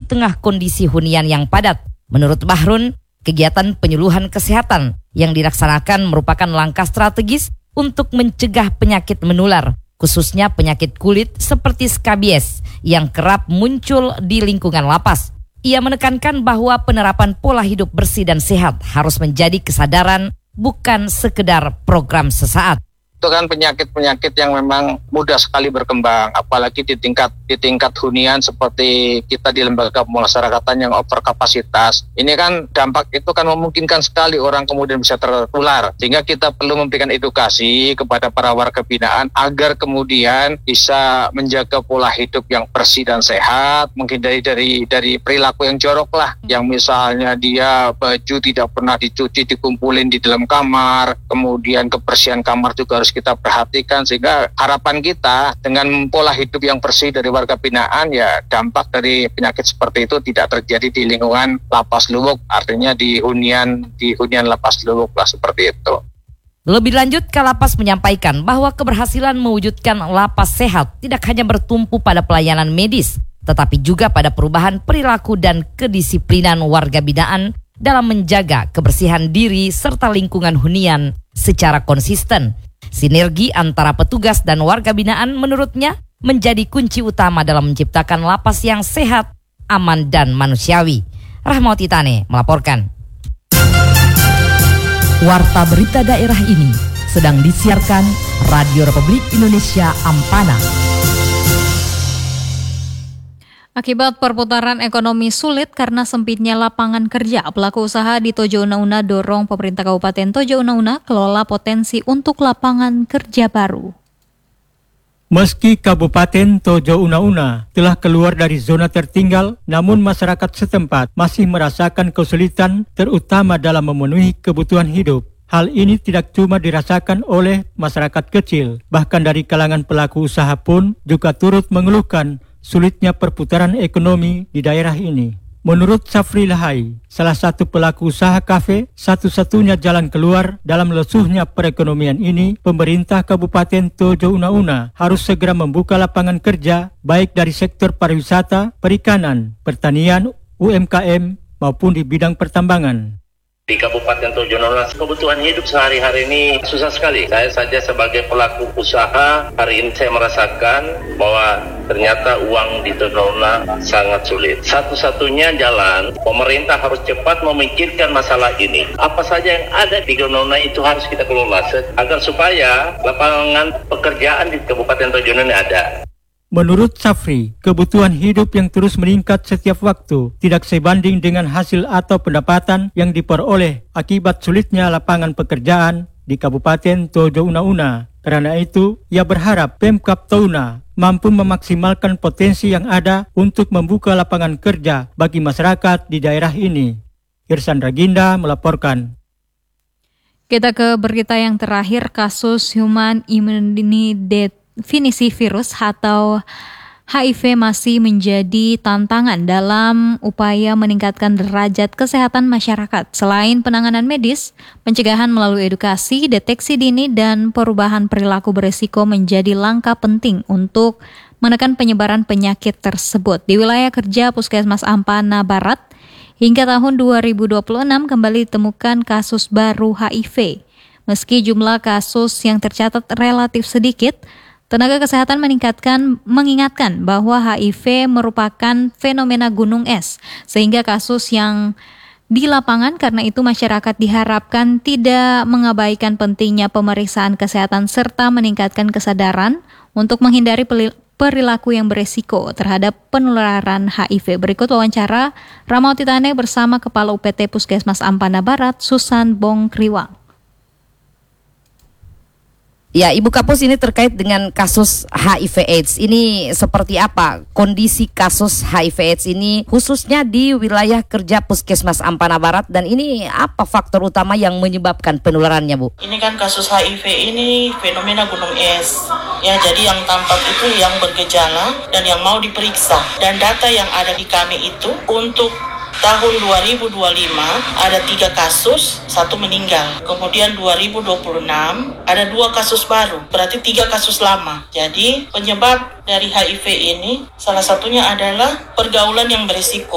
tengah kondisi hunian yang padat. Menurut Bahrun, kegiatan penyuluhan kesehatan yang dilaksanakan merupakan langkah strategis untuk mencegah penyakit menular, khususnya penyakit kulit seperti skabies yang kerap muncul di lingkungan lapas. Ia menekankan bahwa penerapan pola hidup bersih dan sehat harus menjadi kesadaran, bukan sekedar program sesaat. Itu kan penyakit-penyakit yang memang mudah sekali berkembang, apalagi di tingkat hunian seperti kita di lembaga pemasyarakatan yang over kapasitas. Ini kan dampak itu kan memungkinkan sekali orang kemudian bisa tertular. Sehingga kita perlu memberikan edukasi kepada para warga binaan agar kemudian bisa menjaga pola hidup yang bersih dan sehat, menghindari dari perilaku yang jorok lah, yang misalnya dia baju tidak pernah dicuci, dikumpulin di dalam kamar, kemudian kebersihan kamar juga harus kita perhatikan, sehingga harapan kita dengan pola hidup yang bersih dari warga binaan, ya dampak dari penyakit seperti itu tidak terjadi di lingkungan Lapas Luwuk, artinya di hunian Lapas Luwuk lah, seperti itu. Lebih lanjut, Kalapas menyampaikan bahwa keberhasilan mewujudkan lapas sehat tidak hanya bertumpu pada pelayanan medis, tetapi juga pada perubahan perilaku dan kedisiplinan warga binaan dalam menjaga kebersihan diri serta lingkungan hunian secara konsisten. Sinergi antara petugas dan warga binaan menurutnya menjadi kunci utama dalam menciptakan lapas yang sehat, aman, dan manusiawi. Rahmawati Tane melaporkan. Warta berita daerah ini sedang disiarkan Radio Republik Indonesia Ampana. Akibat perputaran ekonomi sulit karena sempitnya lapangan kerja, pelaku usaha di Tojo Una-Una dorong pemerintah Kabupaten Tojo Una-Una kelola potensi untuk lapangan kerja baru. Meski Kabupaten Tojo Una-Una telah keluar dari zona tertinggal, namun masyarakat setempat masih merasakan kesulitan terutama dalam memenuhi kebutuhan hidup. Hal ini tidak cuma dirasakan oleh masyarakat kecil, bahkan dari kalangan pelaku usaha pun juga turut mengeluhkan sulitnya perputaran ekonomi di daerah ini. Menurut Safri Lahai, salah satu pelaku usaha kafe, satu-satunya jalan keluar dalam lesuhnya perekonomian ini, pemerintah Kabupaten Tojo Una-Una harus segera membuka lapangan kerja baik dari sektor pariwisata, perikanan, pertanian, UMKM maupun di bidang pertambangan. Di Kabupaten Tojo Una-Una, kebutuhan hidup sehari-hari ini susah sekali. Saya saja sebagai pelaku usaha, hari ini saya merasakan bahwa ternyata uang di Tojo Una sangat sulit. Satu-satunya jalan, pemerintah harus cepat memikirkan masalah ini. Apa saja yang ada di Tojo Una itu harus kita kelola agar supaya lapangan pekerjaan di Kabupaten Tojo Una ada. Menurut Safri, kebutuhan hidup yang terus meningkat setiap waktu tidak sebanding dengan hasil atau pendapatan yang diperoleh akibat sulitnya lapangan pekerjaan di Kabupaten Tojo Una-Una. Karena itu, ia berharap Pemkab Touna mampu memaksimalkan potensi yang ada untuk membuka lapangan kerja bagi masyarakat di daerah ini. Irsan Raginda melaporkan. Kita ke berita yang terakhir, kasus human immunodeficiency virus atau HIV masih menjadi tantangan dalam upaya meningkatkan derajat kesehatan masyarakat. Selain penanganan medis, pencegahan melalui edukasi, deteksi dini, dan perubahan perilaku beresiko menjadi langkah penting untuk menekan penyebaran penyakit tersebut. Di wilayah kerja Puskesmas Ampana Barat, hingga tahun 2026 kembali ditemukan kasus baru HIV. Meski jumlah kasus yang tercatat relatif sedikit, tenaga kesehatan mengingatkan bahwa HIV merupakan fenomena gunung es, sehingga kasus yang di lapangan, karena itu masyarakat diharapkan tidak mengabaikan pentingnya pemeriksaan kesehatan serta meningkatkan kesadaran untuk menghindari perilaku yang beresiko terhadap penularan HIV. Berikut wawancara Rahmawati Tane bersama Kepala UPT Puskesmas Ampana Barat, Susan Bongkriwang. Ya, Ibu Kapus, ini terkait dengan kasus HIV AIDS. Ini seperti apa kondisi kasus HIV AIDS ini khususnya di wilayah kerja Puskesmas Ampana Barat, dan ini apa faktor utama yang menyebabkan penularannya, Bu? Ini kan kasus HIV ini fenomena gunung es. Ya, jadi yang tampak itu yang bergejala dan yang mau diperiksa. Dan data yang ada di kami itu untuk tahun 2025 ada 3 kasus, 1 meninggal. Kemudian 2026 ada 2 kasus baru, berarti 3 kasus lama. Jadi penyebab dari HIV ini salah satunya adalah pergaulan yang berisiko.